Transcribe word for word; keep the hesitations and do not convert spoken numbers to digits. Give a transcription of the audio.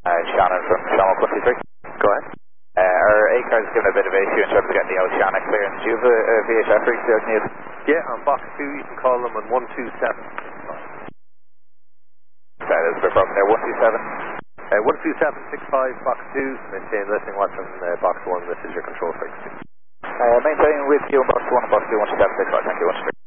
Uh, Shannon from Channel twenty-three. Go ahead. Uh, our A car's given a bit of issue in terms of getting the Oceanic clearance. Do you have a, a V H F reach there, Neil? Yeah, on box two, you can call them on one two seven. That is a bit broken there. one two seven. Uh, one two seven six five, box two, maintain listening watch on uh, box one, this is your control frequency. Uh, maintaining with you on box one, box two, one two seven six five, thank you. one two three.